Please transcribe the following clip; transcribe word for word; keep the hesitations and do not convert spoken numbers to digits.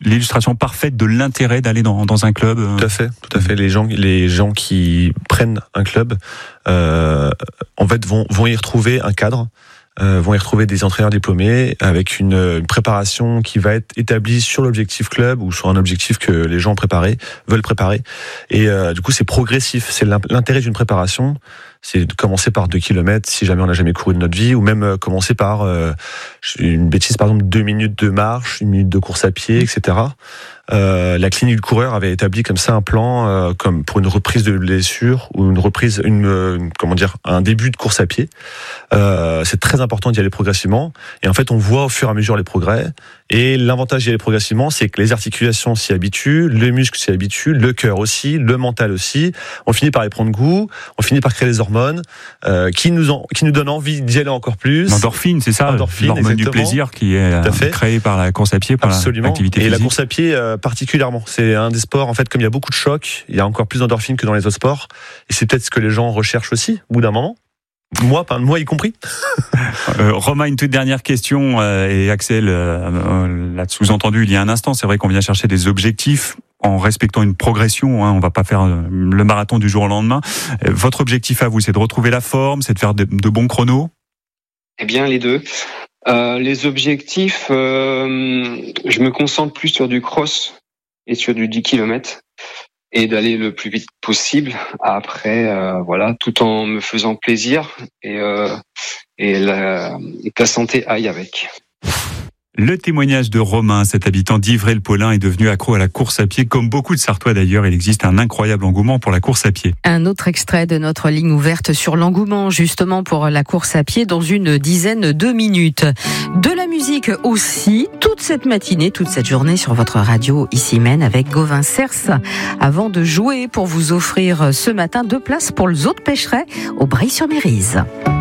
l'illustration parfaite de l'intérêt d'aller dans, dans un club. Tout à fait, tout à fait. Les gens, les gens qui prennent un club, euh, en fait, vont, vont y retrouver un cadre. Euh, vont y retrouver des entraîneurs diplômés avec une, une préparation qui va être établie sur l'objectif club ou sur un objectif que les gens préparés, veulent préparer. Et euh, du coup, c'est progressif. C'est l'intérêt d'une préparation, c'est de commencer par deux kilomètres si jamais on n'a jamais couru de notre vie, ou même euh, commencer par euh, une bêtise, par exemple deux minutes de marche, une minute de course à pied, et cetera. Euh, la clinique du coureur avait établi comme ça un plan, euh, comme pour une reprise de blessure ou une reprise, une, une comment dire, un début de course à pied. Euh, c'est très important d'y aller progressivement. Et en fait, on voit au fur et à mesure les progrès. Et l'avantage d'y aller progressivement, c'est que les articulations s'y habituent, les muscles s'y habituent, le cœur aussi, le mental aussi. On finit par y prendre goût, on finit par créer les hormones euh, qui nous en, qui nous donnent envie d'y aller encore plus. L'endorphine, c'est ça, l'hormone du plaisir qui est euh, créée par la course à pied, par Absolument. l'activité physique. Et la course à pied euh, particulièrement, c'est un des sports en fait, comme il y a beaucoup de chocs, il y a encore plus d'endorphine que dans les autres sports. Et c'est peut-être ce que les gens recherchent aussi, au bout d'un moment. Moi, pas moi y compris. euh, Romain, une toute dernière question, euh, et Axel euh, l'a sous-entendu il y a un instant. C'est vrai qu'on vient chercher des objectifs en respectant une progression. Hein, on va pas faire le marathon du jour au lendemain. Euh, votre objectif à vous, c'est de retrouver la forme, c'est de faire de, de bons chronos? Eh bien, les deux. Euh, les objectifs, euh, je me concentre plus sur du cross et sur du dix kilomètres. Et d'aller le plus vite possible après, euh, voilà, tout en me faisant plaisir et, euh, et, la, et que la santé aille avec. Le témoignage de Romain, cet habitant d'Ivray-le-Paulin, est devenu accro à la course à pied. Comme beaucoup de Sartois d'ailleurs, il existe un incroyable engouement pour la course à pied. Un autre extrait de notre ligne ouverte sur l'engouement, justement pour la course à pied, dans une dizaine de minutes. De la musique aussi, toute cette matinée, toute cette journée sur votre radio ici même avec Gauvin Cers. Avant de jouer pour vous offrir ce matin deux places pour le Zoo de Pêcheret au Bray-sur-Mérise.